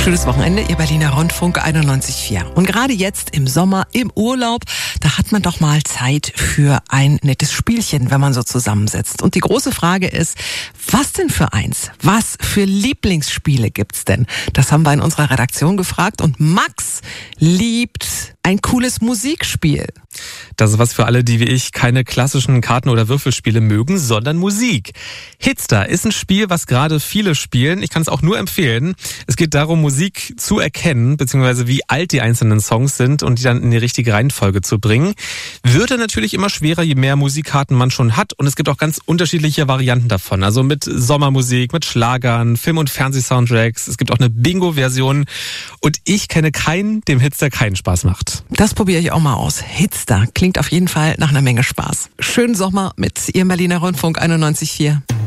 Schönes Wochenende, Ihr Berliner Rundfunk 91.4. Und gerade jetzt im Sommer, im Urlaub, da hat man doch mal Zeit für ein nettes Spielchen, wenn man so zusammensitzt. Und die große Frage ist, was denn für eins? Was für Lieblingsspiele gibt's denn? Das haben wir in unserer Redaktion gefragt und Max liebt ein cooles Musikspiel. Das ist was für alle, die wie ich keine klassischen Karten- oder Würfelspiele mögen, sondern Musik. Hitstar ist ein Spiel, was gerade viele spielen. Ich kann es auch nur empfehlen. Es geht darum, Musik zu erkennen, beziehungsweise wie alt die einzelnen Songs sind und die dann in die richtige Reihenfolge zu bringen. Wird dann natürlich immer schwerer, je mehr Musikkarten man schon hat. Und es gibt auch ganz unterschiedliche Varianten davon. Also mit Sommermusik, mit Schlagern, Film- und Fernsehsoundtracks. Es gibt auch eine Bingo-Version. Und ich kenne keinen, dem Hitstar keinen Spaß macht. Das probiere ich auch mal aus. Hitstar klingt auf jeden Fall nach einer Menge Spaß. Schönen Sommer mit Ihrem Berliner Rundfunk 91.4.